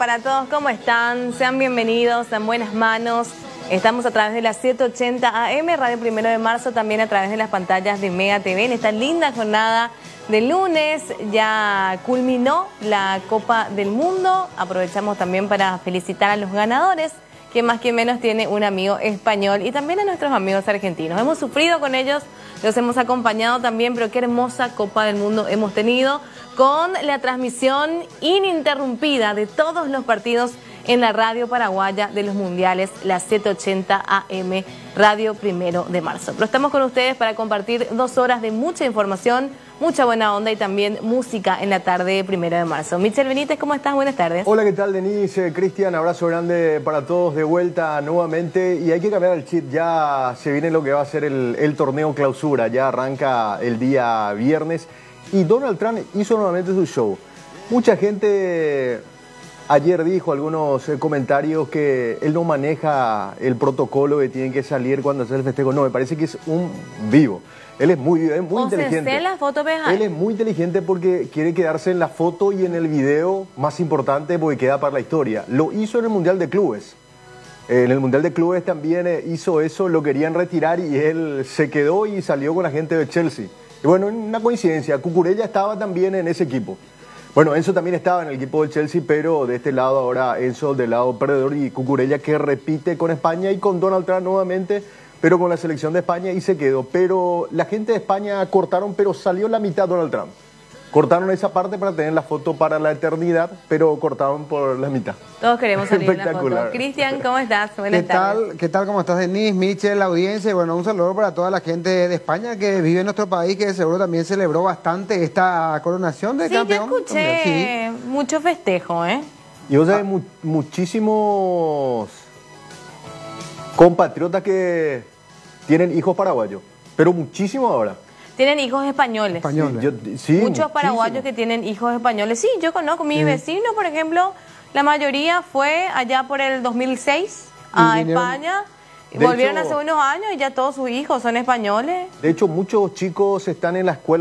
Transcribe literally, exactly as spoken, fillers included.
para todos, ¿cómo están? Sean bienvenidos, en buenas manos. Estamos a través de la setecientos ochenta A M, Radio Primero de Marzo, también a través de las pantallas de Mega T V. En esta linda jornada de lunes ya culminó la Copa del Mundo. Aprovechamos también para felicitar a los ganadores, que más que menos tiene un amigo español, y también a nuestros amigos argentinos. Hemos sufrido con ellos, los hemos acompañado también, pero qué hermosa Copa del Mundo hemos tenido, con la transmisión ininterrumpida de todos los partidos en la radio paraguaya de los mundiales, la setecientos ochenta A M, Radio Primero de Marzo. Pero estamos con ustedes para compartir dos horas de mucha información, mucha buena onda y también música en la tarde Primero de Marzo. Michel Benítez, ¿cómo estás? Buenas tardes. Hola, ¿qué tal, Denise? Cristian, abrazo grande para todos de vuelta nuevamente. Y hay que cambiar el chip, ya se viene lo que va a ser el, el torneo clausura, ya arranca el día viernes. Y Donald Trump hizo nuevamente su show. Mucha gente ayer dijo algunos comentarios que él no maneja el protocolo que tienen que salir cuando hace el festejo. No, me parece que es un vivo. Él es muy, es muy inteligente. La foto, él es muy inteligente porque quiere quedarse en la foto y en el video, más importante porque queda para la historia. Lo hizo en el Mundial de Clubes. En el Mundial de Clubes también hizo eso, lo querían retirar y él se quedó y salió con la gente de Chelsea. Y bueno, una coincidencia, Cucurella estaba también en ese equipo. Bueno, Enzo también estaba en el equipo del Chelsea, pero de este lado ahora Enzo del lado perdedor y Cucurella que repite con España y con Donald Trump nuevamente, pero con la selección de España y se quedó. Pero la gente de España cortaron, pero salió la mitad Donald Trump. Cortaron esa parte para tener la foto para la eternidad, pero cortaron por la mitad. Todos queremos salir en la foto. Cristian, ¿cómo estás? Buenas ¿Qué tal? tardes. ¿Qué tal? ¿Cómo estás, Denise, Michel, la audiencia? Y bueno, un saludo para toda la gente de España que vive en nuestro país, que seguro también celebró bastante esta coronación de sí, campeón. Sí, yo escuché sí. mucho festejo, ¿eh? Y vos sabés, mu muchísimos compatriotas que tienen hijos paraguayos, pero muchísimos ahora. Tienen hijos españoles. Españoles. Sí, yo, sí, Muchos muchísimo. paraguayos que tienen hijos españoles. Sí, yo conozco, mi sí. vecino, por ejemplo, la mayoría fue allá por el dos mil seis a vinieron, España. Volvieron hecho, hace unos años y ya todos sus hijos son españoles. De hecho, muchos chicos están en la escuela